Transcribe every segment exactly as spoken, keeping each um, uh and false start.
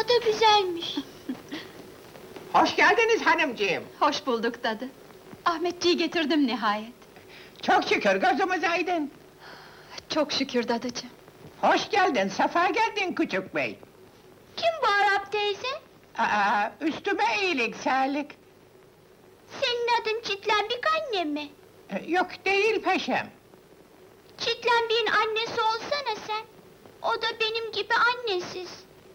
da güzelmiş. Hoş geldiniz hanımcığım. Hoş bulduk dadı. Ahmetciği getirdim nihayet. Çok şükür gözümüz aydın. Çok şükür dadıcığım. Hoş geldin, sefa geldin küçük bey. Kim bu Arap teyze? Aa, üstüme iyilik, sağlık. Senin adın Çitlenbik anne mi? Ee, Yok değil paşam. Çitlenbik'in annesi olsana sen. O da benim gibi annesiz.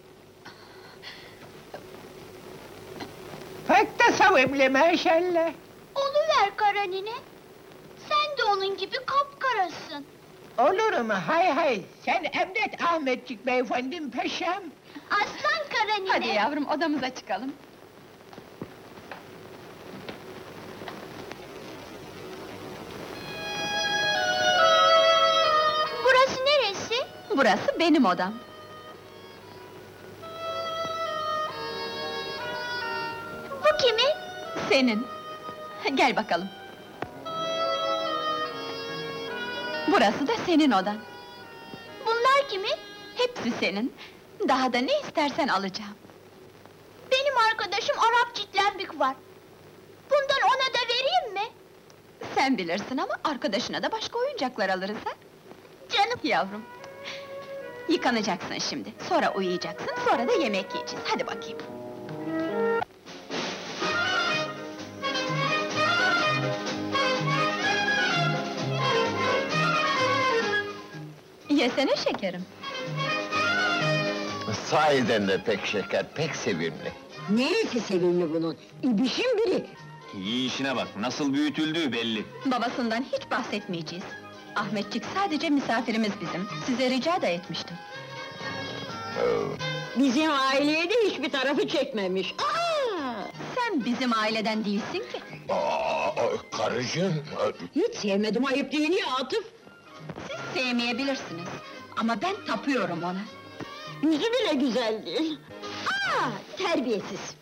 Pek de sevimli maşallah. Oluver Karanine. Sen de onun gibi kapkarasın. Olur mu? Hay hay, sen emret Ahmetcik beyefendim paşam. Aslan Karanine. Hadi yavrum, odamıza çıkalım. Burası neresi? Burası benim odam. Bu kimin? Senin. Gel bakalım. Burası da senin odan. Bunlar kimin? Hepsi senin. Daha da ne istersen alacağım. Benim arkadaşım Arap Çitlenbik var. Bundan ona da vereyim mi? Sen bilirsin ama arkadaşına da başka oyuncaklar alırız ha? Canım. Yavrum. Yıkanacaksın şimdi, sonra uyuyacaksın, sonra da yemek yiyeceğiz. Hadi bakayım. Yesene şekerim. Sahiden de pek şeker, pek sevimli. Neresi sevimli bunun? İbişin biri! İyi işine bak, nasıl büyütüldüğü belli. Babasından hiç bahsetmeyeceğiz. Ahmetçik sadece misafirimiz bizim. Size rica da etmiştim. Bizim aileye de hiçbir tarafı çekmemiş. Aa! Sen bizim aileden değilsin ki. Aa, karıcığım, Hiç sevmedim, ayıp değil ya Atıf! Siz sevmeyebilirsiniz. Ama ben tapıyorum ona. Yüzü bile güzel değil. Aa! Terbiyesiz!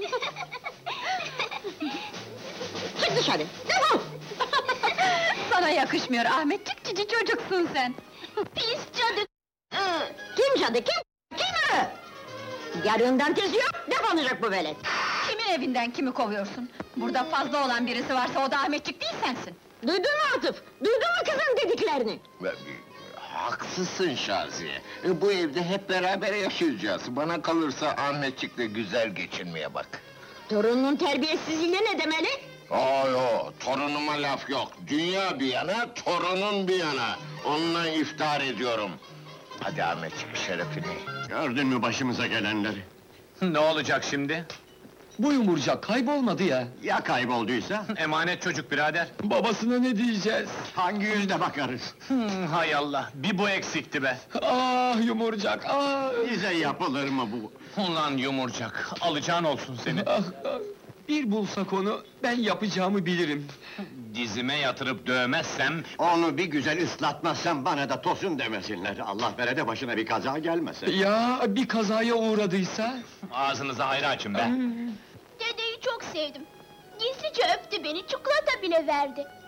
Çık dışarı, defol! Sana yakışmıyor Ahmetçik, cici çocuksun sen. Pis cadı! Kim cadı, kim? Kim o? Yarından tezi yok, defolacak bu velet! Kimin evinden kimi kovuyorsun? Burada fazla olan birisi varsa o da Ahmetçik değil sensin. Duydun mu Atıf? Duydun mu kızın dediklerini? haksızsın Şaziye. E, bu evde hep beraber yaşayacağız. Bana kalırsa Ahmetçik'le güzel geçinmeye bak. Torunun terbiyesizliğine ne demeli? Aa yo, torunuma laf yok. Dünya bir yana, torunun bir yana. Onunla iftihar ediyorum. Hadi Ahmetçik şerefine. Gördün mü başımıza gelenleri? Ne olacak şimdi? Bu yumurcak kaybolmadı ya. Ya kaybolduysa? Emanet çocuk birader. Babasına ne diyeceğiz? Hangi yüzle bakarız? Hmm, hay Allah, bir bu eksikti be! Ah yumurcak, ah! Bize yapılır mı bu? Ulan yumurcak, alacağın olsun senin! Ah, ah! Bir bulsak onu, ben yapacağımı bilirim. Dizime yatırıp dövmezsem... Onu bir güzel ıslatmazsan bana da tosun demesinler. Allah vere de başına bir kaza gelmesin. Ya bir kazaya uğradıysa? Ağzınızı hayra açın be! Dedeyi çok sevdim. Gizlice öptü beni, çikolata bile verdi.